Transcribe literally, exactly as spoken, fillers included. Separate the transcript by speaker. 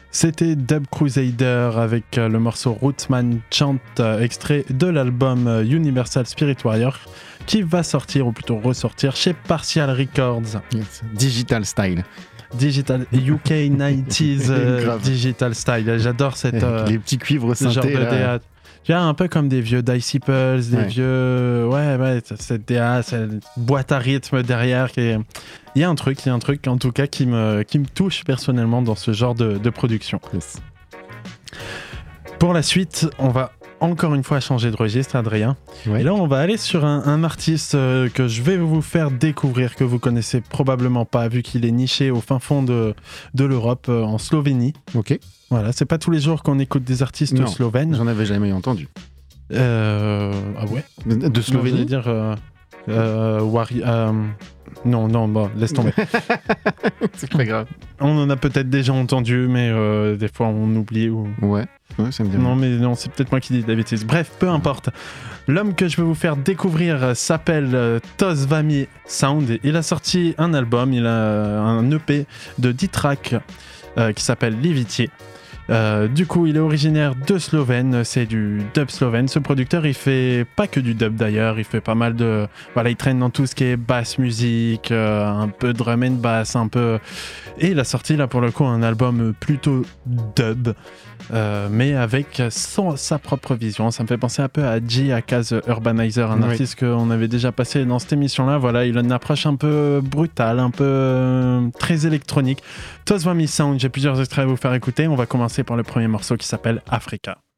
Speaker 1: C'était Dub Crusader avec le morceau Rootsman Chant, extrait de l'album Universal Spirit Warrior, qui va sortir, ou plutôt ressortir, chez Partial Records.
Speaker 2: Yes. Digital Style.
Speaker 1: Digital U K quatre-vingt-dix euh, Digital Style. J'adore cette. Euh,
Speaker 2: Les petits cuivres synthés.
Speaker 1: Genre de D A. Tu vois, un peu comme des vieux Disciples, des
Speaker 2: ouais.
Speaker 1: vieux. Ouais, ouais, cette D A, cette boîte à rythme derrière. Qui est... Il y a un truc, il y a un truc en tout cas qui me, qui me touche personnellement dans ce genre de, de production.
Speaker 2: Yes.
Speaker 1: Pour la suite, on va encore une fois changer de registre, Adrien.
Speaker 2: Ouais.
Speaker 1: Et là, on va aller sur un, un artiste euh, que je vais vous faire découvrir, que vous connaissez probablement pas, vu qu'il est niché au fin fond de, de l'Europe, euh, en Slovénie.
Speaker 2: Ok.
Speaker 1: Voilà, c'est pas tous les jours qu'on écoute des artistes
Speaker 2: non,
Speaker 1: slovènes.
Speaker 2: J'en avais jamais entendu.
Speaker 1: Euh... Ah ouais.
Speaker 2: De Slovénie.
Speaker 1: Non, je veux dire, euh, euh, Wari... euh... Non, non, bon, laisse tomber.
Speaker 2: C'est pas grave.
Speaker 1: On en a peut-être déjà entendu, mais euh, des fois on oublie. Ou...
Speaker 2: Ouais, ouais, ça me dit.
Speaker 1: Non, mais non, c'est peut-être moi qui dis des bêtises. Bref, peu importe. L'homme que je vais vous faire découvrir s'appelle euh, Tozvami Sound. Il a sorti un album, il a un E P de dix tracks euh, qui s'appelle Livitier. Euh, du coup, il est originaire de Slovène, c'est du dub slovène. Ce producteur, il fait pas que du dub d'ailleurs, il fait pas mal de... Voilà, il traîne dans tout ce qui est bass musique, euh, un peu drum and bass, un peu... Et il a sorti là pour le coup un album plutôt dub, euh, mais avec son, sa propre vision. Ça me fait penser un peu à G, à Kaz Urbanizer, un oui. artiste qu'on avait déjà passé dans cette émission-là. Voilà, il a une approche un peu brutale, un peu euh, très électronique. Tozvami Sound, j'ai plusieurs extraits à vous faire écouter. On va commencer par le premier morceau qui s'appelle Africa.